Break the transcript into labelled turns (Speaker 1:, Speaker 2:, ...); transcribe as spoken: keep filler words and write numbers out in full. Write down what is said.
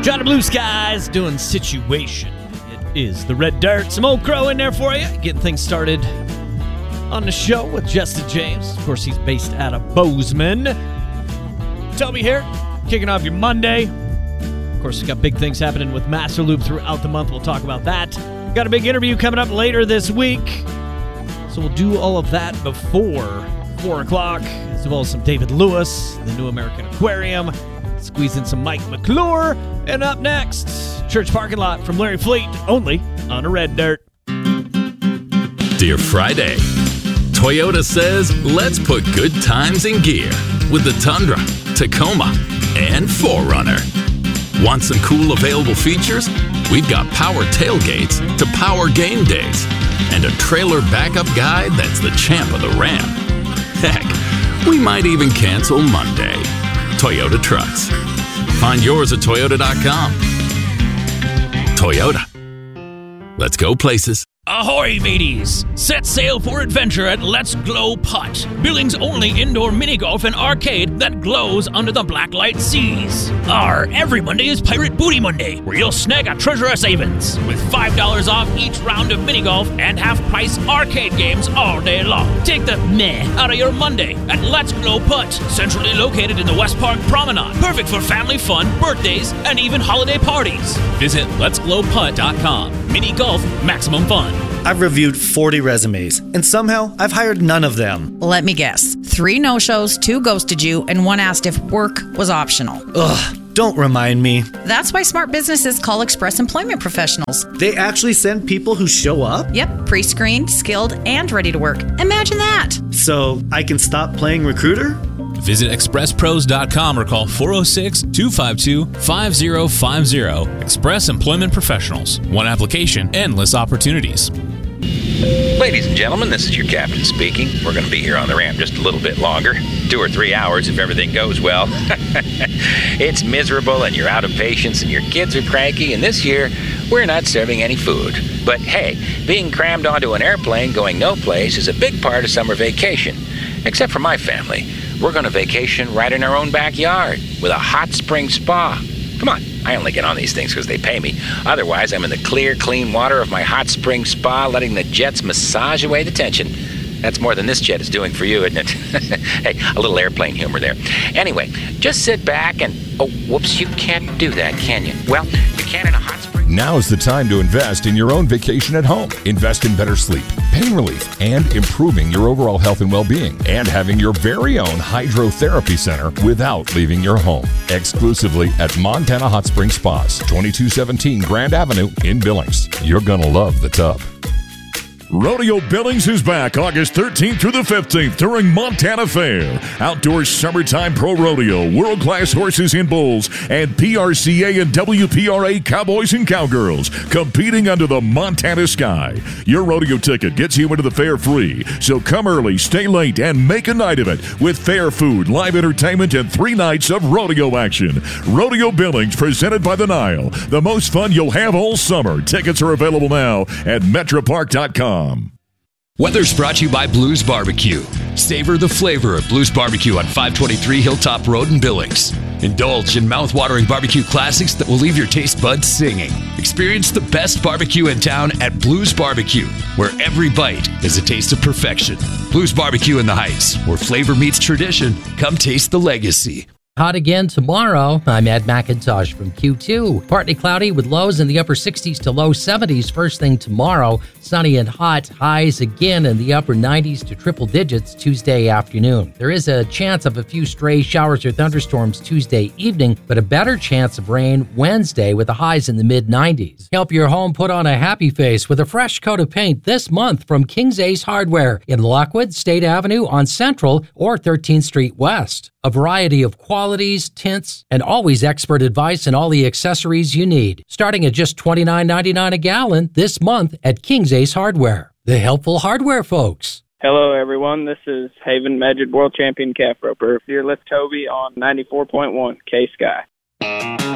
Speaker 1: Johnny Blue Skies doing Situation. It is the Red Dirt. Some Old Crow in there for you. Getting things started on the show with Justin James. Of course, he's based out of Bozeman. Toby here, kicking off your Monday. Of course, we've got big things happening with Master Loop throughout the month. We'll talk about that. Got a big interview coming up later this week. So we'll do all of that before four o'clock, as well as some David Lewis, the New American Aquarium, squeeze in some Mike McClure, and up next, Church Parking Lot from Larry Fleet, only on a Red Dirt.
Speaker 2: Dear Friday, Toyota says let's put good times in gear with the Tundra, Tacoma, and four runner. Want some cool available features? We've got power tailgates to power game days and a trailer backup guide that's the champ of the Ram. Heck, we might even cancel Monday. Toyota Trucks. Find yours at toyota dot com. Toyota. Let's go places.
Speaker 3: Ahoy, mateys! Set sail for adventure at Let's Glow Putt, Billings' only indoor mini golf and arcade that glows under the blacklight seas. Our every Monday is Pirate Booty Monday, where you'll snag a treasure of savings with five dollars off each round of mini golf and half-price arcade games all day long. Take the meh out of your Monday at Let's Glow Putt, centrally located in the West Park Promenade. Perfect for family fun, birthdays, and even holiday parties. Visit lets glow putt dot com. Mini golf, maximum fun.
Speaker 4: I've reviewed forty resumes, and somehow I've hired none of them.
Speaker 5: Let me guess. Three no-shows, two ghosted you, and one asked if work was optional.
Speaker 4: Ugh, don't remind me.
Speaker 5: That's why smart businesses call Express Employment Professionals.
Speaker 4: They actually send people who show up?
Speaker 5: Yep, pre-screened, skilled, and ready to work. Imagine that.
Speaker 4: So I can stop playing recruiter?
Speaker 6: Visit express pros dot com or call four oh six, two five two, five oh five oh. Express Employment Professionals. One application, endless opportunities.
Speaker 7: Ladies and gentlemen, this is your captain speaking. We're going to be here on the Ram just a little bit longer. Two or three hours if everything goes well. It's miserable and you're out of patience and your kids are cranky, and this year we're not serving any food. But hey, being crammed onto an airplane going no place is a big part of summer vacation. Except for my family. We're going to vacation right in our own backyard with a hot spring spa. Come on, I only get on these things because they pay me. Otherwise, I'm in the clear, clean water of my hot spring spa, letting the jets massage away the tension. That's more than this jet is doing for you, isn't it? Hey, a little airplane humor there. Anyway, just sit back and... Oh, whoops, you can't do that, can you? Well, you can in a hot spring...
Speaker 8: Now is the time to invest in your own vacation at home. Invest in better sleep, pain relief, and improving your overall health and well-being, and having your very own hydrotherapy center without leaving your home. Exclusively at Montana Hot Spring Spas, twenty-two seventeen Grand Avenue in Billings. You're gonna love the tub.
Speaker 9: Rodeo Billings is back August thirteenth through the fifteenth during Montana Fair. Outdoor summertime pro rodeo, world-class horses and bulls, and P R C A and W P R A cowboys and cowgirls competing under the Montana sky. Your rodeo ticket gets you into the fair free, so come early, stay late, and make a night of it with fair food, live entertainment, and three nights of rodeo action. Rodeo Billings, presented by the Nile. The most fun you'll have all summer. Tickets are available now at metropark dot com.
Speaker 10: Weather's brought to you by Blues Barbecue. Savor the flavor of Blues Barbecue on five twenty-three Hilltop Road in Billings. Indulge in mouth-watering barbecue classics that will leave your taste buds singing. Experience the best barbecue in town at Blues Barbecue, where every bite is a taste of perfection. Blues Barbecue in the Heights, where flavor meets tradition. Come taste the legacy.
Speaker 11: Hot again tomorrow. I'm Ed McIntosh from Q two. Partly cloudy with lows in the upper sixties to low seventies first thing tomorrow. Sunny and hot, highs again in the upper nineties to triple digits Tuesday afternoon. There is a chance of a few stray showers or thunderstorms Tuesday evening, but a better chance of rain Wednesday with the highs in the mid nineties. Help your home put on a happy face with a fresh coat of paint this month from King's Ace Hardware in Lockwood, State Avenue on Central or thirteenth Street West. A variety of qualities, tints, and always expert advice and all the accessories you need. Starting at just twenty-nine ninety-nine a gallon this month at King's Ace Hardware. The helpful hardware folks.
Speaker 12: Hello, everyone. This is Haven Magid, World Champion Calf Roper. Here with Toby on ninety-four point one K-Sky.